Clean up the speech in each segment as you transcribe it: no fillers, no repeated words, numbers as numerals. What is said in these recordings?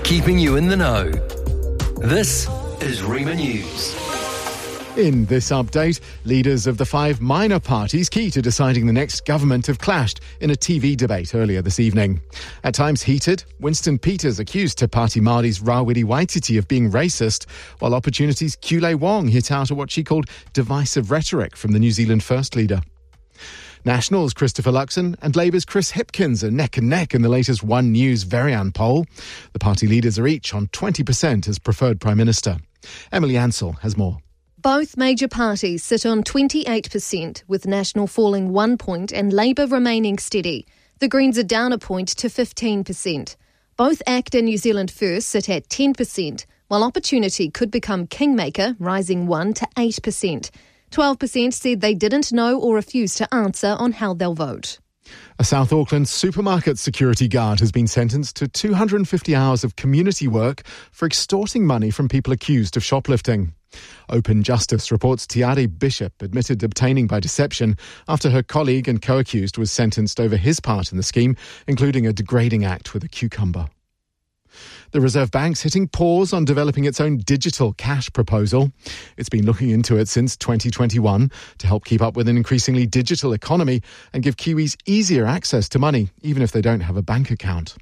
keeping you in the know. This is Rima News. In this update, leaders of the 5 minor parties key to deciding the next government have clashed in a TV debate earlier this evening. At times heated, Winston Peters accused Te Pāti Māori's Rawiri Waititi of being racist, while Opportunity's Kulei Wong hit out at what she called divisive rhetoric from the New Zealand First Leader. Nationals' Christopher Luxon and Labour's Chris Hipkins are neck and neck in the latest One News Varian poll. The party leaders are each on 20% as preferred Prime Minister. Emily Ansell has more. Both major parties sit on 28%, with National falling 1 point and Labour remaining steady. The Greens are down a point to 15%. Both ACT and New Zealand First sit at 10%, while Opportunity could become kingmaker, rising 1 to 8%. 12% said they didn't know or refused to answer on how they'll vote. A South Auckland supermarket security guard has been sentenced to 250 hours of community work for extorting money from people accused of shoplifting. Open Justice reports Tiare Bishop admitted obtaining by deception after her colleague and co-accused was sentenced over his part in the scheme, including a degrading act with a cucumber. The Reserve Bank's hitting pause on developing its own digital cash proposal. It's been looking into it since 2021 to help keep up with an increasingly digital economy and give Kiwis easier access to money, even if they don't have a bank account.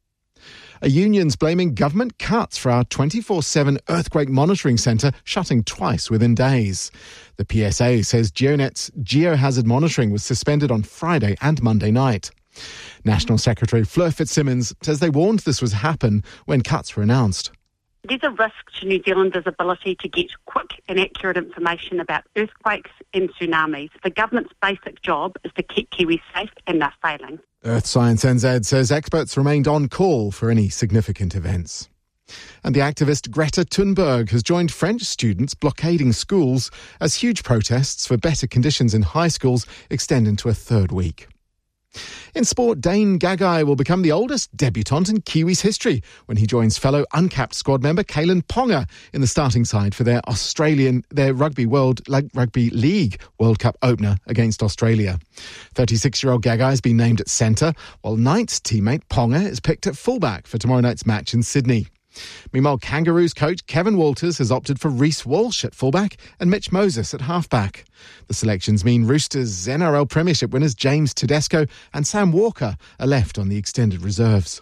A union's blaming government cuts for our 24/7 earthquake monitoring centre shutting twice within days. The PSA says GeoNet's geohazard monitoring was suspended on Friday and Monday night. National Secretary Fleur Fitzsimmons says they warned this would happen when cuts were announced. There's a risk to New Zealanders' ability to get quick and accurate information about earthquakes and tsunamis. The government's basic job is to keep Kiwis safe, and they're failing. Earth Science NZ says experts remained on call for any significant events. And the activist Greta Thunberg has joined French students blockading schools as huge protests for better conditions in high schools extend into a third week. In sport, Dane Gagai will become the oldest debutant in Kiwis history when he joins fellow uncapped squad member Kalen Ponga in the starting side for their Rugby League World Cup opener against Australia. 36-year-old Gagai has been named at centre, while Knight's teammate Ponga is picked at fullback for tomorrow night's match in Sydney. Meanwhile, Kangaroos coach Kevin Walters has opted for Reece Walsh at fullback and Mitch Moses at halfback. The selections mean Roosters' NRL Premiership winners James Tedesco and Sam Walker are left on the extended reserves.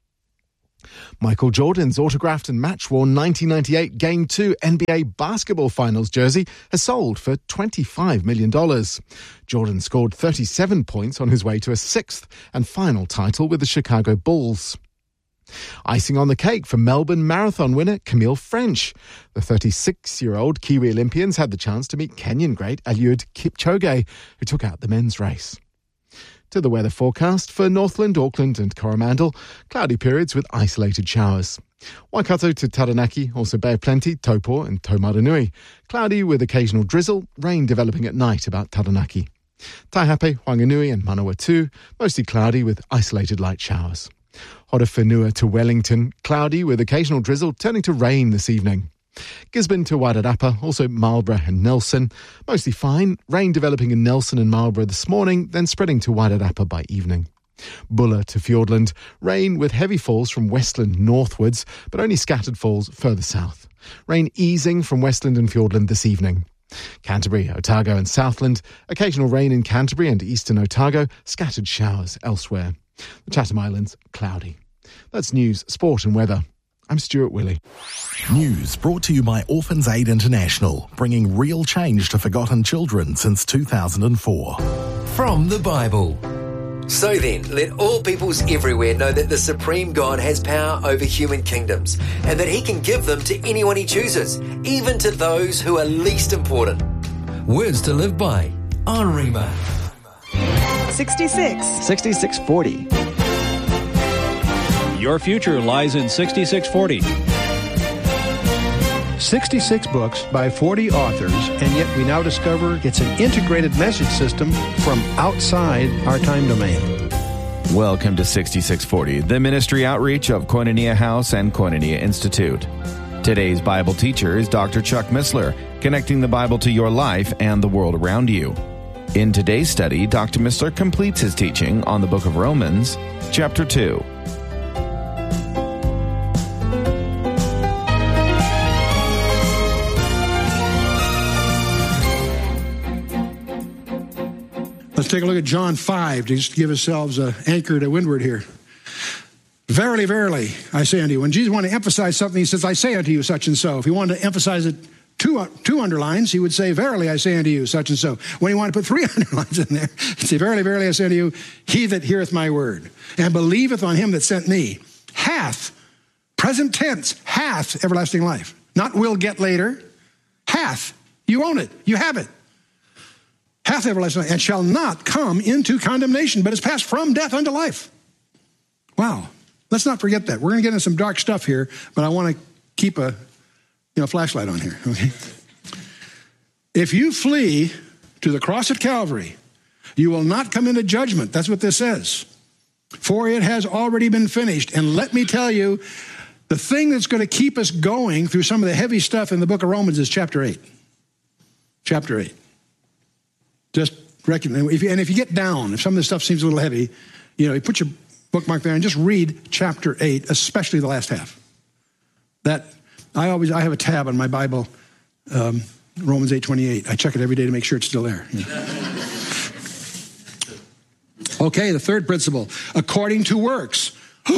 Michael Jordan's autographed and match-worn 1998 Game 2 NBA basketball finals jersey has sold for $25 million. Jordan scored 37 points on his way to a 6th and final title with the Chicago Bulls. Icing on the cake for Melbourne Marathon winner Camille French. The 36-year-old Kiwi Olympians had the chance to meet Kenyan great Eliud Kipchoge, who took out the men's race. To the weather forecast for Northland, Auckland and Coromandel, cloudy periods with isolated showers. Waikato to Taranaki, also Bay of Plenty, Taupo and Taumaranui. Cloudy with occasional drizzle, rain developing at night about Taranaki. Taihape, Whanganui and Manawatu, mostly cloudy with isolated light showers. Horowhenua to Wellington, cloudy with occasional drizzle turning to rain this evening. Gisborne to Wairarapa, also Marlborough and Nelson, mostly fine, rain developing in Nelson and Marlborough this morning, then spreading to Wairarapa by evening. Bulla to Fiordland, rain with heavy falls from Westland northwards, but only scattered falls further south. Rain easing from Westland and Fiordland this evening. Canterbury, Otago and Southland, occasional rain in Canterbury and eastern Otago, scattered showers elsewhere. The Chatham Islands, cloudy. That's news, sport and weather. I'm Stuart Willey. News brought to you by Orphans Aid International, bringing real change to forgotten children since 2004. From the Bible. So then, let all peoples everywhere know that the Supreme God has power over human kingdoms, and that he can give them to anyone he chooses, even to those who are least important. Words to live by on Rima. 6640. Your future lies in 6640. 66 books by 40 authors, and yet we now discover it's an integrated message system from outside our time domain. Welcome to 6640, the ministry outreach of Koinonia House and Koinonia Institute. Today's Bible teacher is Dr. Chuck Missler, connecting the Bible to your life and the world around you. In today's study, Dr. Missler completes his teaching on the book of Romans, chapter 2. Let's take a look at John 5 to just give ourselves an anchor to windward here. Verily, verily, I say unto you. When Jesus wanted to emphasize something, he says, I say unto you such and so. If he wanted to emphasize it two underlines, he would say, verily, I say unto you such and so. When he wanted to put 3 underlines in there, he'd say, verily, verily, I say unto you, he that heareth my word and believeth on him that sent me hath, present tense, hath everlasting life. Not will get later, hath. You own it. You have it. Hath everlasting life and shall not come into condemnation, but is passed from death unto life. Wow. Let's not forget that. We're going to get into some dark stuff here, but I want to keep a flashlight on here. Okay? If you flee to the cross at Calvary, you will not come into judgment. That's what this says. For it has already been finished. And let me tell you, the thing that's going to keep us going through some of the heavy stuff in the book of Romans is chapter 8. Chapter 8. Just recognize, if you get down, if some of this stuff seems a little heavy, you put your bookmark there and just read chapter 8, especially the last half. I have a tab on my Bible, Romans 8:28. I check it every day to make sure it's still there. Okay, the third principle, according to works.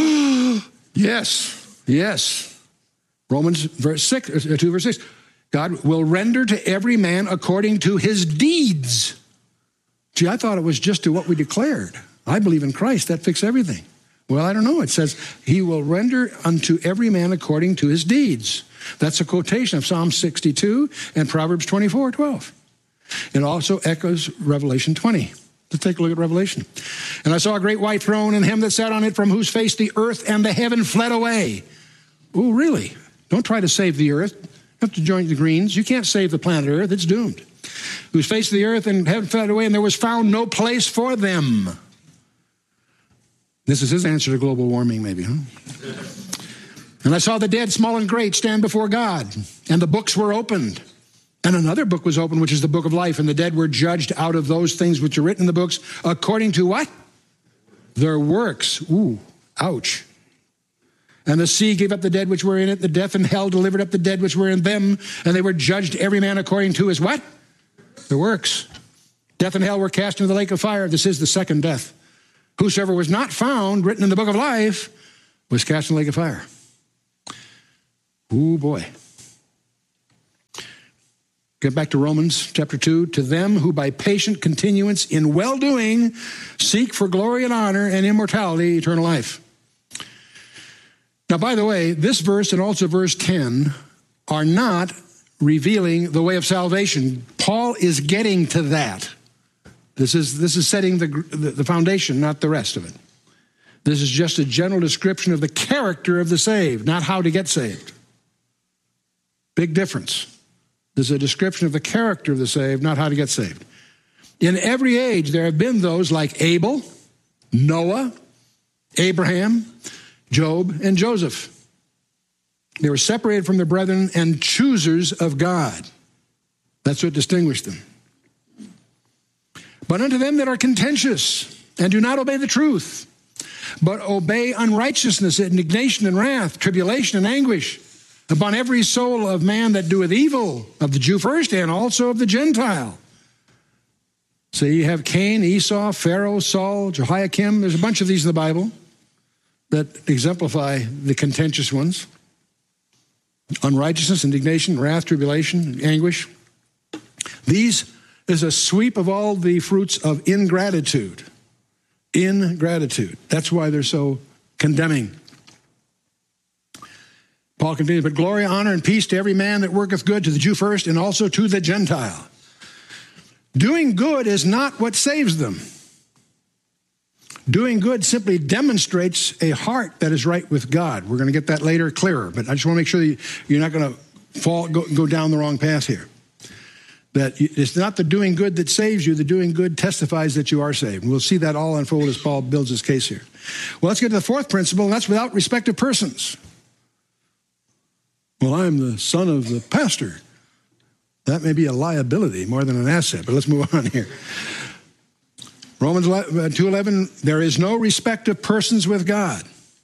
Yes. Romans 2 verse 6. God will render to every man according to his deeds. Gee, I thought it was just to what we declared. I believe in Christ. That fixes everything. Well, I don't know. It says, he will render unto every man according to his deeds. That's a quotation of Psalm 62 and Proverbs 24:12. It also echoes Revelation 20. Let's take a look at Revelation. And I saw a great white throne and him that sat on it, from whose face the earth and the heaven fled away. Oh, really? Don't try to save the earth. You have to join the Greens. You can't save the planet Earth. It's doomed. Whose face the earth and heaven fled away, and there was found no place for them. This is his answer to global warming, maybe, huh? And I saw the dead, small and great, stand before God, and the books were opened. And another book was opened, which is the book of life, and the dead were judged out of those things which are written in the books, according to what? Their works. Ooh, ouch. And the sea gave up the dead which were in it, the death and hell delivered up the dead which were in them, and they were judged every man according to his what? Their works. Death and hell were cast into the lake of fire. This is the second death. Whosoever was not found written in the book of life was cast in the lake of fire. Ooh, boy. Get back to Romans chapter 2. To them who by patient continuance in well-doing seek for glory and honor and immortality, eternal life. Now, by the way, this verse and also verse 10 are not revealing the way of salvation. Paul is getting to that. This is setting the foundation, not the rest of it. This is just a general description of the character of the saved, not how to get saved. Big difference. This is a description of the character of the saved, not how to get saved. In every age, there have been those like Abel, Noah, Abraham, Job, and Joseph. They were separated from their brethren and choosers of God. That's what distinguished them. But unto them that are contentious and do not obey the truth, but obey unrighteousness, indignation and wrath, tribulation and anguish, upon every soul of man that doeth evil, of the Jew first and also of the Gentile. So you have Cain, Esau, Pharaoh, Saul, Jehoiakim. There's a bunch of these in the Bible that exemplify the contentious ones. Unrighteousness, indignation, wrath, tribulation, anguish. These is a sweep of all the fruits of ingratitude. Ingratitude. That's why they're so condemning. Paul continues, but glory, honor, and peace to every man that worketh good, to the Jew first, and also to the Gentile. Doing good is not what saves them. Doing good simply demonstrates a heart that is right with God. We're going to get that later clearer, but I just want to make sure that you're not going to go down the wrong path here. That it's not the doing good that saves you. The doing good testifies that you are saved. And we'll see that all unfold as Paul builds his case here. Well, let's get to the fourth principle, and that's without respect of persons. Well, I'm the son of the pastor. That may be a liability more than an asset, but let's move on here. Romans 2:11, there is no respect of persons with God.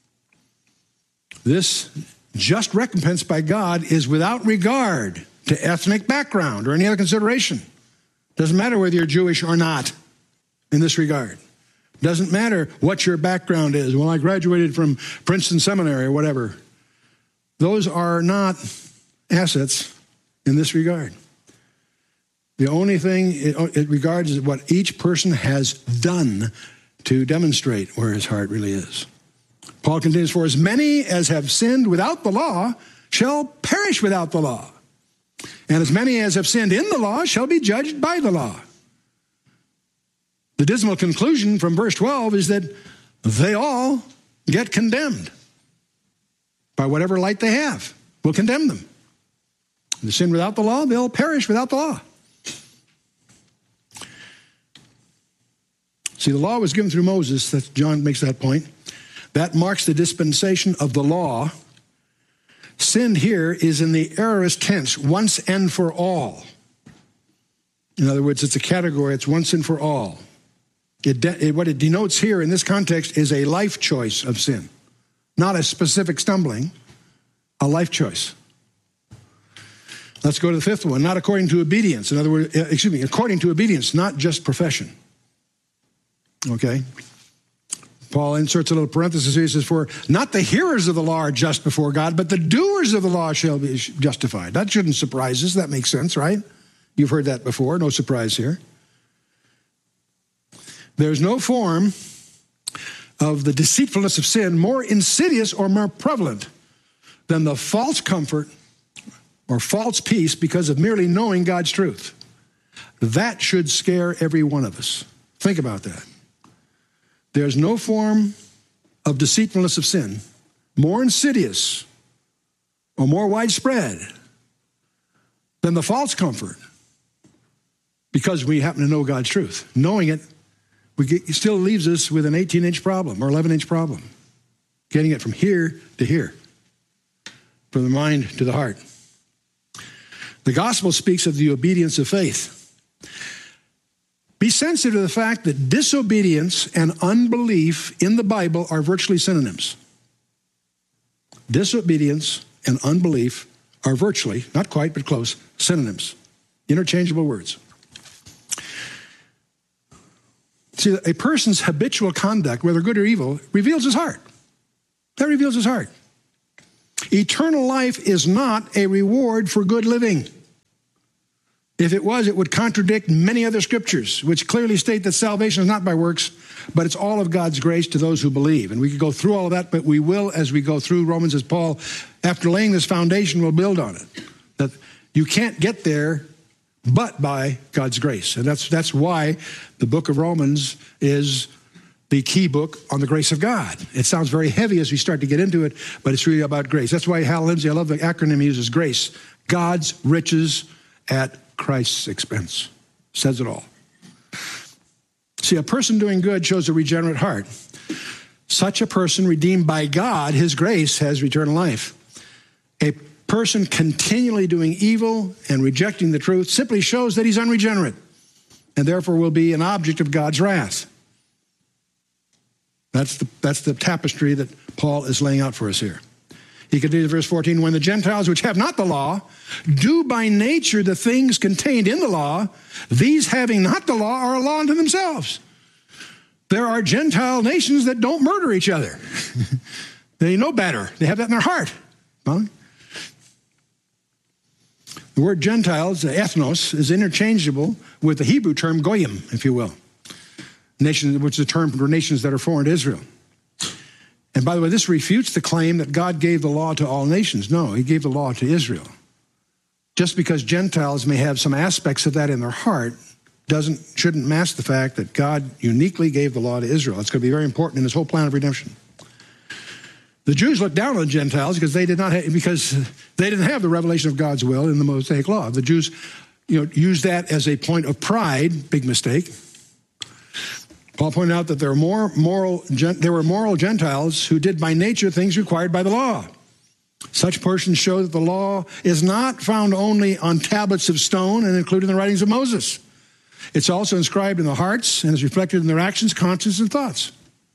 This just recompense by God is without regard to ethnic background or any other consideration. Doesn't matter whether you're Jewish or not. in this regard. Doesn't matter what your background is. Well, I graduated from Princeton Seminary or whatever. Those are not assets in this regard. The only thing it regards is what each person has done to demonstrate where his heart really is. Paul continues, for as many as have sinned without the law shall perish without the law. And as many as have sinned in the law shall be judged by the law. The dismal conclusion from verse 12 is that they all get condemned by whatever light they have. Will condemn them. If they sin without the law, they'll perish without the law. See, the law was given through Moses. John makes that point. That marks the dispensation of the law. Sin here is in the aorist tense, once and for all. In other words, it's a category, it's once and for all. What it denotes here in this context is a life choice of sin. Not a specific stumbling, a life choice. Let's go to the fifth one. Not according to obedience. In other words, according to obedience, not just profession. Okay? Paul inserts a little parenthesis here. He says, for not the hearers of the law are just before God, but the doers of the law shall be justified. That shouldn't surprise us. That makes sense, right? You've heard that before. No surprise here. There's no form of the deceitfulness of sin more insidious or more prevalent than the false comfort or false peace because of merely knowing God's truth. That should scare every one of us. Think about that. There's no form of deceitfulness of sin more insidious or more widespread than the false comfort because we happen to know God's truth. Knowing it, it still leaves us with an 18-inch problem or 11-inch problem. Getting it from here to here, from the mind to the heart. The gospel speaks of the obedience of faith. Be sensitive to the fact that disobedience and unbelief in the Bible are virtually synonyms. Disobedience and unbelief are virtually, not quite, but close, synonyms. Interchangeable words. See, a person's habitual conduct, whether good or evil, reveals his heart. That reveals his heart. Eternal life is not a reward for good living. If it was, it would contradict many other scriptures, which clearly state that salvation is not by works, but it's all of God's grace to those who believe. And we could go through all of that, but we will as we go through Romans, as Paul, after laying this foundation, will build on it. That you can't get there but by God's grace. And that's why the book of Romans is the key book on the grace of God. It sounds very heavy as we start to get into it, but it's really about grace. That's why Hal Lindsey, I love the acronym he uses, GRACE. God's riches at Christ's expense. Says it all. See, a person doing good shows a regenerate heart. Such a person redeemed by God, his grace, has eternal life. A person continually doing evil and rejecting the truth simply shows that he's unregenerate and therefore will be an object of God's wrath. That's the tapestry that Paul is laying out for us here. He continues verse 14, when the Gentiles which have not the law do by nature the things contained in the law, these having not the law are a law unto themselves. There are Gentile nations that don't murder each other. They know better. They have that in their heart. Well, the word Gentiles, ethnos, is interchangeable with the Hebrew term goyim, if you will. Nation, which is a term for nations that are foreign to Israel. And by the way, this refutes the claim that God gave the law to all nations. No, he gave the law to Israel. Just because Gentiles may have some aspects of that in their heart shouldn't mask the fact that God uniquely gave the law to Israel. It's going to be very important in his whole plan of redemption. The Jews looked down on Gentiles because they didn't have the revelation of God's will in the Mosaic law. The Jews, used that as a point of pride. Big mistake. Paul pointed out that there were moral Gentiles who did by nature things required by the law. Such persons show that the law is not found only on tablets of stone and included in the writings of Moses. It's also inscribed in the hearts and is reflected in their actions, conscience, and thoughts.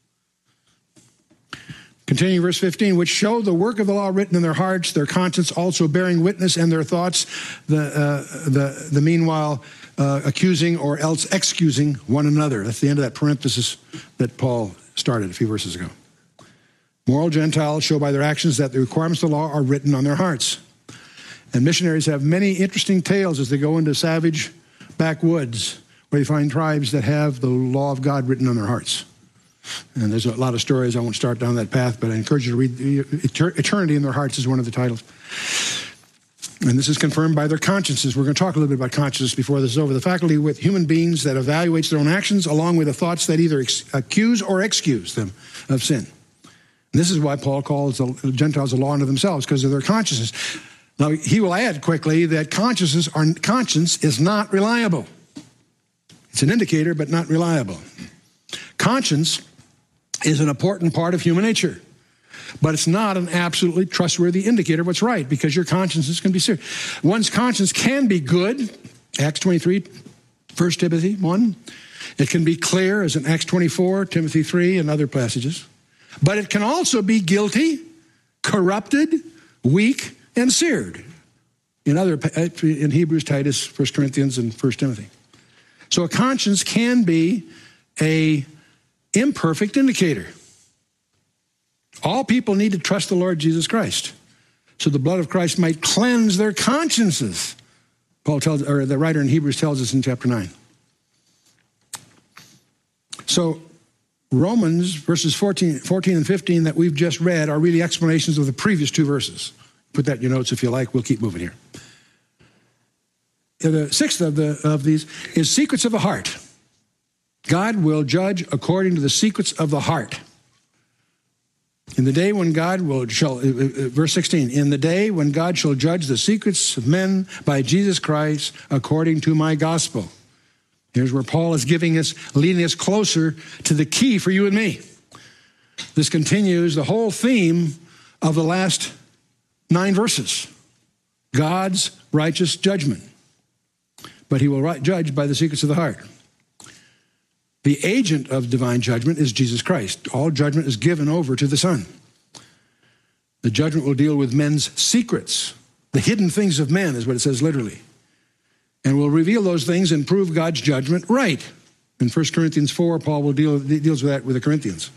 Continuing verse 15, which show the work of the law written in their hearts, their conscience also bearing witness, and their thoughts, the meanwhile accusing or else excusing one another. That's the end of that parenthesis that Paul started a few verses ago. Moral Gentiles show by their actions that the requirements of the law are written on their hearts. And missionaries have many interesting tales as they go into savage backwoods where they find tribes that have the law of God written on their hearts. And there's a lot of stories. I won't start down that path, but I encourage you to read Eternity in Their Hearts is one of the titles. And this is confirmed by their consciences. We're going to talk a little bit about conscience before this is over. The faculty with human beings that evaluates their own actions along with the thoughts that either accuse or excuse them of sin. And this is why Paul calls the Gentiles a law unto themselves, because of their consciences. Now, he will add quickly that conscience is not reliable. It's an indicator, but not reliable. Conscience is an important part of human nature, but it's not an absolutely trustworthy indicator of what's right, because your consciences can be serious. One's conscience can be good, Acts 23, 1 Timothy 1. It can be clear, as in Acts 24, Timothy 3, and other passages. But it can also be guilty, corrupted, weak, and seared. In Hebrews, Titus, 1 Corinthians, and 1 Timothy. So a conscience can be an imperfect indicator. All people need to trust the Lord Jesus Christ, so the blood of Christ might cleanse their consciences. The writer in Hebrews tells us in chapter 9. So Romans verses 14 and 15 that we've just read are really explanations of the previous two verses. Put that in your notes if you like. We'll keep moving here. The sixth of these is secrets of the heart. God will judge according to the secrets of the heart. In the day when God verse 16, in the day when God shall judge the secrets of men by Jesus Christ according to my gospel. Here's where Paul is leading us closer to the key for you and me. This continues the whole theme of the last 9 verses. God's righteous judgment. But he will judge by the secrets of the heart. The agent of divine judgment is Jesus Christ. All judgment is given over to the Son. The judgment will deal with men's secrets. The hidden things of men is what it says literally. And will reveal those things and prove God's judgment right. In 1 Corinthians 4, Paul deals with that with the Corinthians.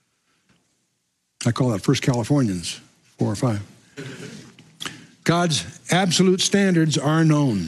I call that 1 Californians 4 or 5. God's absolute standards are known.